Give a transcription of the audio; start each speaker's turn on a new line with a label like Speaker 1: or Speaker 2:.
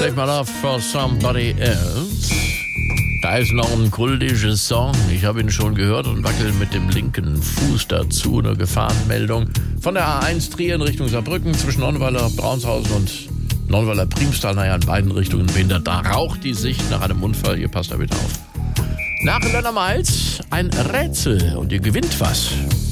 Speaker 1: Save My Love for Somebody Else. Da ist noch ein kultischer Song. Ich habe ihn schon gehört und wackel mit dem linken Fuß dazu. Eine Gefahrenmeldung von der A1 Trier in Richtung Saarbrücken zwischen Nonnenweiler, Braunshausen und Nonnenweiler Priemstal. Naja, in beiden Richtungen behindert. Da raucht die Sicht nach einem Unfall. Ihr passt da bitte auf. Nach Lennart Miles ein Rätsel und ihr gewinnt was.